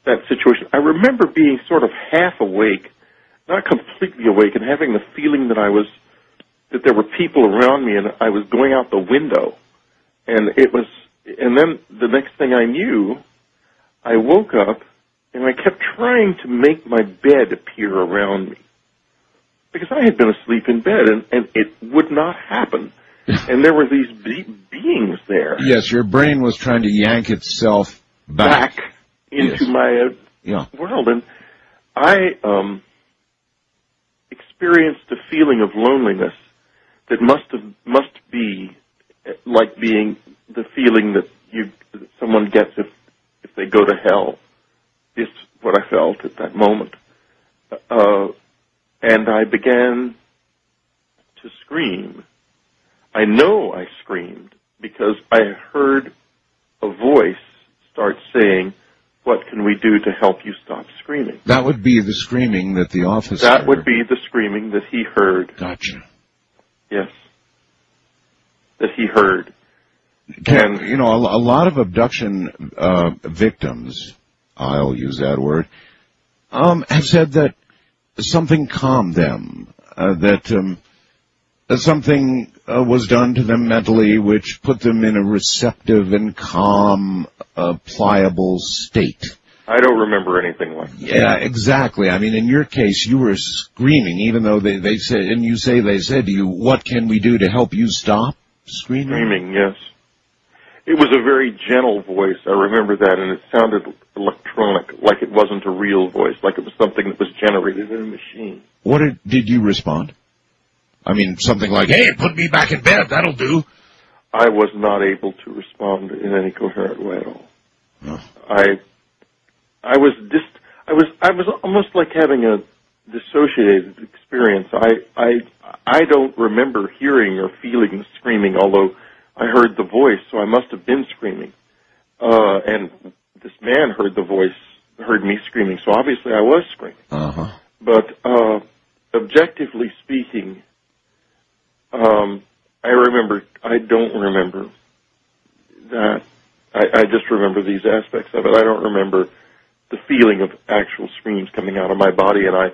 that situation. I remember being sort of half awake, not completely awake, and having the feeling that there were people around me, and I was going out the window. And then the next thing I knew, I woke up, and I kept trying to make my bed appear around me, because I had been asleep in bed, and it would not happen. And there were these beings there. Yes, your brain was trying to yank itself back into my world. And I experienced a feeling of loneliness that must be like being the feeling that someone gets if they go to hell, is what I felt at that moment. And I began to scream. I know I screamed because I heard a voice start saying, "What can we do to help you stop screaming?" That would be the screaming that the officer... That would be the screaming that he heard. Gotcha. Yes. That he heard. And, you know, a lot of abduction victims, I'll use that word, have said that something calmed them, that something was done to them mentally which put them in a receptive and calm, pliable state. I don't remember anything like that. Yeah, exactly. I mean, in your case, you were screaming, even though they said, and you say they said to you, "What can we do to help you stop screaming?" Screaming, yes. It was a very gentle voice. I remember that, and it sounded electronic, like it wasn't a real voice, like it was something that was generated in a machine. What did you respond? I mean, something like, "Hey, put me back in bed, that'll do." I was not able to respond in any coherent way at all. Oh. I was almost like having a dissociated experience. I don't remember hearing or feeling screaming, although I heard the voice, so I must have been screaming. And this man heard me screaming, so obviously I was screaming. Uh-huh. But objectively speaking, I don't remember that. I just remember these aspects of it. I don't remember the feeling of actual screams coming out of my body, and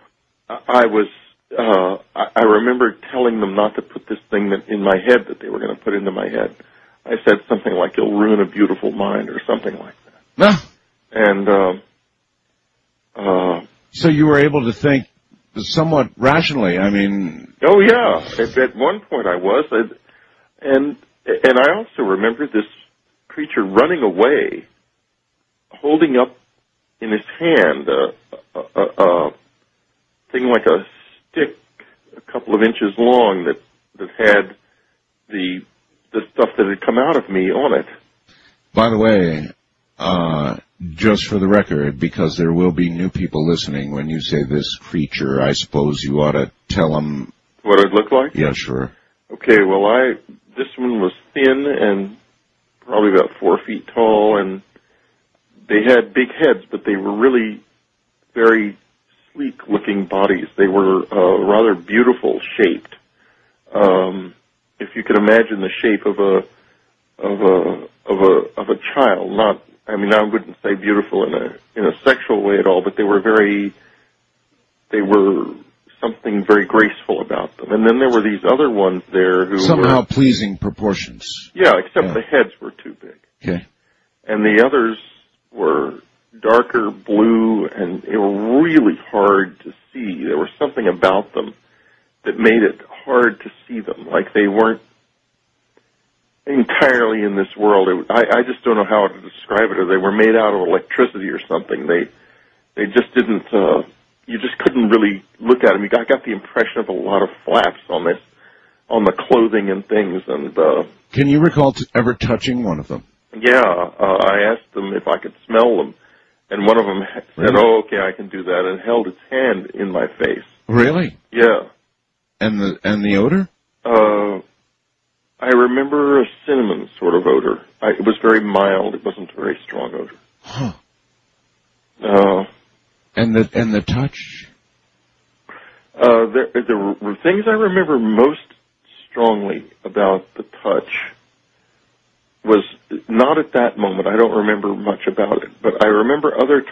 I remember telling them not to put this thing in my head that they were going to put into my head. I said something like, "It'll ruin a beautiful mind," or something like that. No. And so you were able to think somewhat rationally. I mean, oh yeah, at one point I was, and I also remember this creature running away, holding up in his hand a thing like a stick, a couple of inches long, that had the stuff that had come out of me on it. By the way, just for the record, because there will be new people listening, when you say this creature, I suppose you ought to tell them what it looked like. Yeah, sure. Okay, well, this one was thin and probably about 4 feet tall, and they had big heads, but they were really very sleek-looking bodies. They were rather beautiful shaped. If you could imagine the shape of a child, not, I mean, I wouldn't say beautiful in a sexual way at all, but they were something very graceful about them. And then there were these other ones there who somehow were pleasing proportions. Yeah, except the heads were too big. Okay. And the others were darker blue, and they were really hard to see. There was something about them that made it hard to see them, like they weren't entirely in this world. I just don't know how to describe it. Or they were made out of electricity or something. They just didn't. You just couldn't really look at them. I got the impression of a lot of flaps on the clothing and things. And can you recall ever touching one of them? Yeah, I asked them if I could smell them, and one of them said, Really? "Oh, okay, I can do that," and held its hand in my face. Really? Yeah. And the odor? I remember a cinnamon sort of odor. It was very mild. It wasn't a very strong odor. Huh. And the touch? There were things I remember most strongly about the touch was not at that moment. I don't remember much about it, but I remember other